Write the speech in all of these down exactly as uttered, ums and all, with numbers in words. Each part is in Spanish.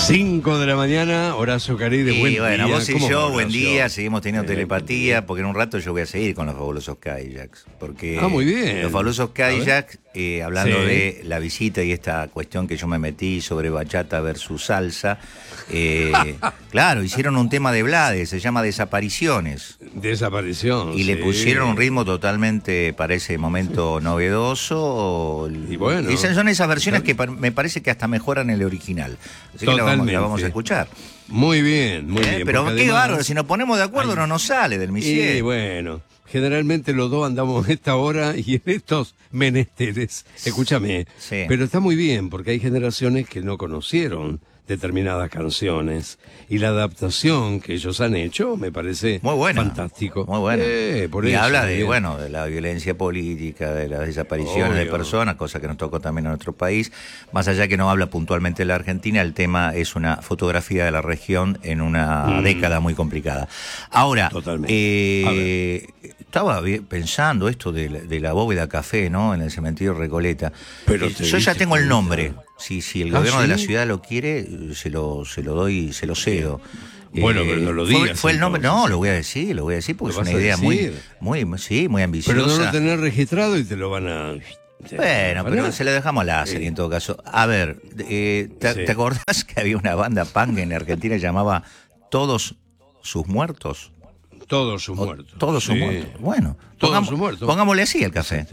cinco de la mañana, Horacio Caride, y buen bueno, día. vos y ¿Cómo yo, va, buen Horacio? día, seguimos teniendo Eh, telepatía, porque en un rato yo voy a seguir con los fabulosos Kayaks. Porque Ah, muy bien. los fabulosos Kayaks, eh, hablando Sí. de la visita y esta cuestión que yo me metí sobre bachata versus salsa, eh, claro, hicieron un tema de Blades, se llama Desapariciones. Desaparición. Y le sí. pusieron un ritmo totalmente para ese momento novedoso. Y bueno. Y son esas versiones que pa- me parece que hasta mejoran el original. Así que la vamos, la vamos a escuchar. Muy bien, muy Eh, bien. Pero porque qué además- bárbaro, si nos ponemos de acuerdo Ay. no nos sale del Y Misier. bueno, generalmente los dos andamos en esta hora y en estos menesteres. Escúchame, Sí. pero está muy bien porque hay generaciones que no conocieron determinadas canciones y la adaptación que ellos han hecho me parece Muy buena. fantástico. Muy buena. Eh, por y eso, habla de, bien. bueno, de la violencia política, de las desapariciones de Obvio. personas, cosa que nos tocó también a nuestro país. Más allá que no habla puntualmente de la Argentina, el tema es una fotografía de la región en una Mm. década muy complicada. Ahora, Totalmente. eh, estaba vi- pensando esto de la, de la bóveda café, ¿no? En el cementerio Recoleta. Pero Eh, te yo ya diste tengo el cuenta. nombre. Si, si el ¿Ah, gobierno de la sí? ciudad lo quiere, se lo, se lo doy, se lo cedo. Bueno, pero no lo fue- digas, Fue el nombre, no, entonces. lo voy a decir, lo voy a decir porque ¿Lo es una vas a idea muy, decir? muy, sí, muy ambiciosa. Pero no lo tenés registrado y te lo van a... Bueno, pero se lo dejamos al láser Sí. en todo caso. A ver, eh, ¿te, Sí. ¿te acordás que había una banda punk en Argentina que llamaba Todos sus muertos? Todos sus O muertos. Todos sus Sí. muertos. Bueno, Todos pongam- sus muertos. pongámosle así el café.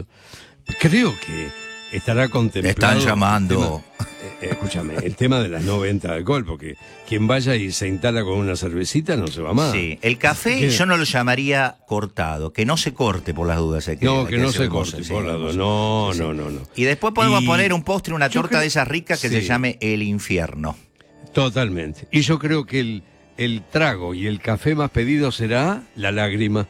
Creo que estará contemplado... Te están llamando. el tema- eh, escúchame, el tema de las no ventas de alcohol, porque quien vaya y se instala con una cervecita no se va más. Sí, el café ¿Qué? yo no lo llamaría cortado, que no se corte por las dudas. hay que- No, hay que no hacer se hermoso, corte, sí, por las hermoso. dos. No, Sí, sí. no, no, no. Y después podemos Y poner un postre, una yo torta creo- de esas ricas que se sí. llame El Infierno. Totalmente. Y yo creo que el, el trago y el café más pedido será la lágrima.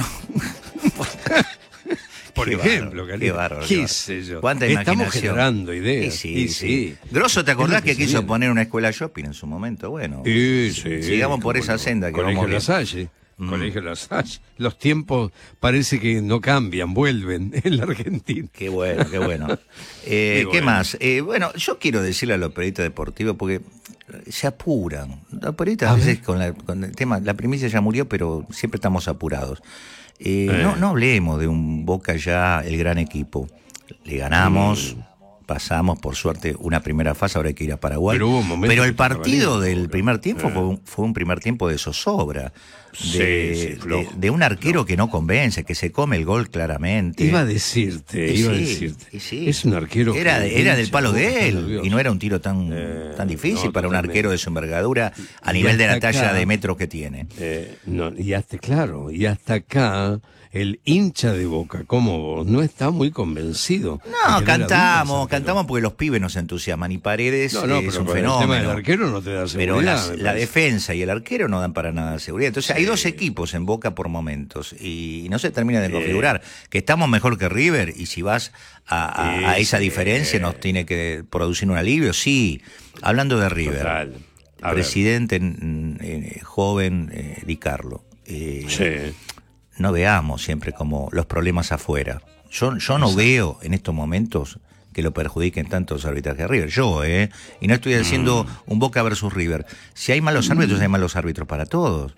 Por Qué ejemplo, bárbaro, Cali. qué bárbaro, qué ¿Qué bárbaro. sé yo? Cuánta Estamos imaginación. generando ideas. Y sí, Y sí. Grosso, ¿te Es acordás lo que que se quiso viene. poner una escuela shopping en su momento? Bueno, Sí, sí, sigamos por cómo esa no. senda que Colegio vamos La bien. Salle. Mm. Colegio La Salle. Los tiempos parece que no cambian, vuelven en la Argentina. Qué bueno, qué bueno. Eh, Qué ¿Qué bueno. más? Eh, bueno, yo quiero decirle a los periodistas deportivos porque se apuran. Los periodistas A a veces ver. con, la- con el tema, la primicia ya murió, pero siempre estamos apurados. Eh, Eh. No, no hablemos de un Boca ya el gran equipo. Le ganamos. Pasamos, por suerte, una primera fase, ahora hay que ir a Paraguay. Pero hubo un momento Pero que el partido estaba del lindo, primer tiempo Eh. fue, un, fue un primer tiempo de zozobra. Sí, De, sí, flojo, de- de un arquero que no convence, que se come el gol claramente. Iba a decirte, Y iba a sí, decirte. y sí. Es un arquero Era, que de- era del hincha palo boca, de está él nervioso. y no era un tiro tan, Eh, tan difícil no, para un totalmente. arquero de su envergadura a Y nivel de la hasta talla acá- de metros que tiene. Eh, no, y hasta, claro, y hasta acá, el hincha de Boca, como vos, no está muy convencido. No, Me genera cantamos, dudas, cantamos porque los pibes nos entusiasman y Paredes No, no, eh, es pero un con el tema del fenómeno. arquero no te da Pero seguridad. las- me la parece. defensa y el arquero no dan para nada de seguridad. Entonces hay dos equipos en Boca por momentos y no se termina de configurar. Que estamos mejor que River y si vas a, a- a Sí, esa sí. diferencia nos tiene que producir un alivio. Sí, hablando de River. Total. A ver. Presidente mm, eh, joven eh, Di Carlo. Eh, Sí. No veamos siempre como los problemas afuera. Yo, yo no veo en estos momentos que lo perjudiquen tanto los arbitrajes de River. Yo, ¿eh? Y no estoy haciendo Mm. un Boca versus River. Si hay malos árbitros, hay malos árbitros para todos.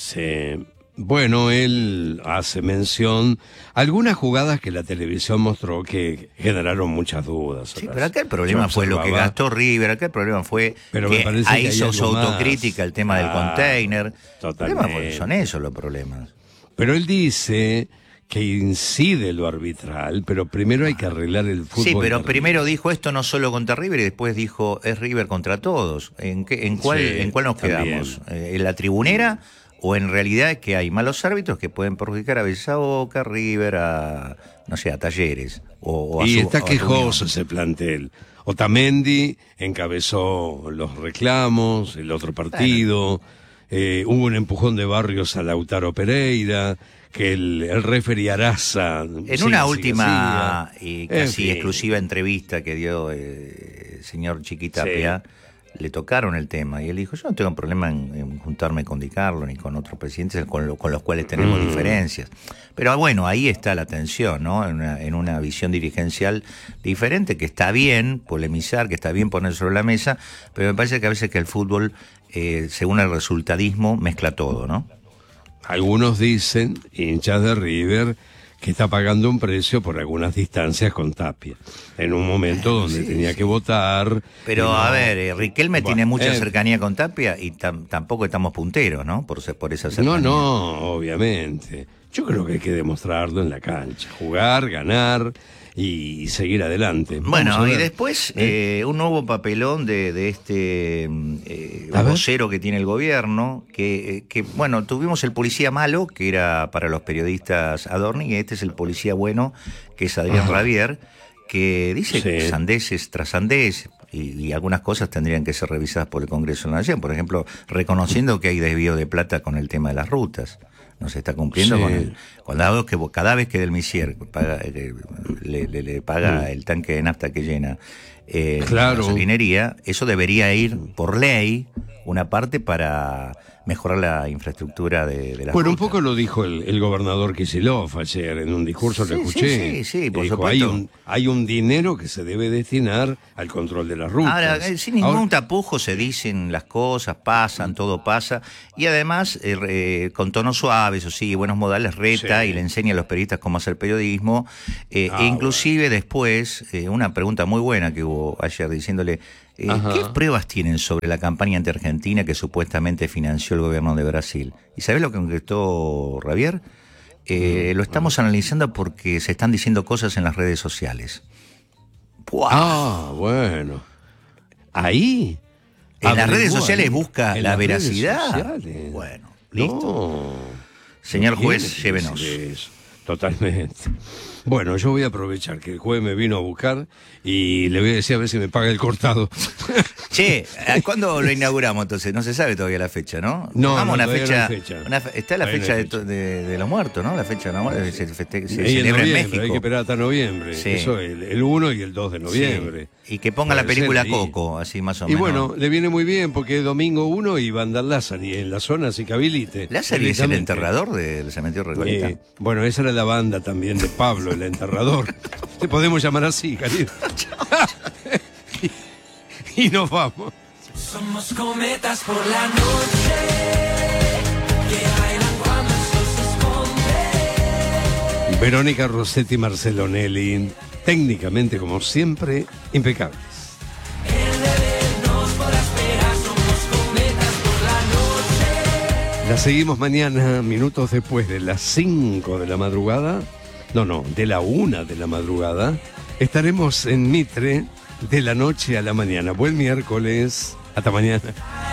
Sí. Bueno, él hace mención a algunas jugadas que la televisión mostró que generaron muchas dudas. Sí, pero acá el problema Yo fue lo que observaba- gastó River, acá el problema fue Pero me que parece ahí que hay hizo algo su autocrítica más. el tema del Ah, container. El problema fue- totalmente. son esos los problemas. Pero él dice que incide lo arbitral, pero primero hay que arreglar el fútbol. Sí, pero de primero dijo esto no solo contra River y después dijo es River contra todos. ¿En, qué, en, cuál, Sí, ¿En cuál nos también. quedamos? Eh, ¿En la tribunera o en realidad que hay malos árbitros que pueden perjudicar a veces a Boca, River, a, no sé, a Talleres? O, o a Y su- está o a su quejoso Unión? ese plantel. Otamendi encabezó los reclamos, el otro partido. Eh, hubo un empujón de Barrios a Lautaro Pereira, que el, el referee Araza... En una última y casi En fin. exclusiva entrevista que dio eh, el señor Chiquitapia, le tocaron el tema y él dijo, yo no tengo problema en, en juntarme con Di Carlo ni con otros presidentes con, lo, con los cuales tenemos mm. diferencias. Pero bueno, ahí está la tensión, ¿no? En una, en una visión dirigencial diferente, que está bien polemizar, que está bien poner sobre la mesa, pero me parece que a veces que el fútbol, eh, según el resultadismo, mezcla todo, ¿no? Algunos dicen, hinchas de River, que está pagando un precio por algunas distancias con Tapia, en un momento donde sí, tenía sí. que votar. Pero no, a ver, eh, Riquelme bueno, tiene mucha eh, cercanía con Tapia y tam tampoco estamos punteros, ¿no? Por, por esa cercanía. No, no, obviamente. Yo creo que hay que demostrarlo en la cancha, jugar, ganar y seguir adelante. Bueno, y después ¿Eh? Eh, un nuevo papelón de, de este eh, vocero que tiene el gobierno, que, eh, que, bueno, tuvimos el policía malo, que era para los periodistas Adorni, y este es el policía bueno, que es Adrián Ajá. Ravier, que dice sí. sandeces tras sandeces, y, y algunas cosas tendrían que ser revisadas por el Congreso de la Nación, por ejemplo, reconociendo que hay desvío de plata con el tema de las rutas. No se está cumpliendo sí. con el, cuando que cada vez que Del Misier paga, eh, le, le, le paga mm. el tanque de nafta que llena eh, claro. la gasolinería, eso debería ir por ley una parte para mejorar la infraestructura de, de la Bueno, ruta. Un poco lo dijo el, el gobernador Kicillof ayer en un discurso que sí, escuché. Sí, sí, sí por dijo, supuesto. Hay un, hay un dinero que se debe destinar al control de las rutas. Ahora, sin ningún Ahora, tapujo se dicen las cosas, pasan, todo pasa. Y además, eh, eh, con tono suave, eso sí, buenos modales, reta sí. y le enseña a los periodistas cómo hacer periodismo. Eh, ah, e inclusive bueno. después, eh, una pregunta muy buena que hubo ayer diciéndole... Eh, ¿Qué pruebas tienen sobre la campaña anti-argentina que supuestamente financió el gobierno de Brasil? ¿Y sabés lo que contestó Ravier? Eh, mm, lo estamos mm. analizando porque se están diciendo cosas en las redes sociales. ¡Buah! Ah, bueno. ¿Ahí? En las redes sociales ahí. busca ¿En la las veracidad. Bueno, listo. No, Señor no juez, llévenos. Eso. Totalmente. Bueno, yo voy a aprovechar que el juez me vino a buscar y le voy a decir a ver si me paga el cortado. Che, ¿cuándo lo inauguramos entonces? No se sabe todavía la fecha, ¿no? No, Vamos no, una fecha, no fecha. Una fe, está la no fecha, fecha. De, de, de los muertos, ¿no? La fecha de la muerte se, feste, se y celebra en, en México. Hay que esperar hasta noviembre. Sí. Eso el, el uno y el dos de noviembre. Sí. Y que ponga la película ser, Coco, y, así más o menos. Y bueno, le viene muy bien porque es domingo uno y va a andar Lázari en la zona, así que habilite. ¿Lázari es el enterrador del cementerio Recoleta? Eh, bueno, esa era la banda también de Pablo, el enterrador. Te podemos llamar así, querido. y, y nos vamos. Somos cometas por la noche que bailan cuando el sol se esconde. Verónica Rossetti y Marcelo Nelly, técnicamente como siempre, impecables. La seguimos mañana, minutos después de las cinco de la madrugada. No, no, de la una de la madrugada. Estaremos en Mitre de la noche a la mañana. Buen miércoles. Hasta mañana.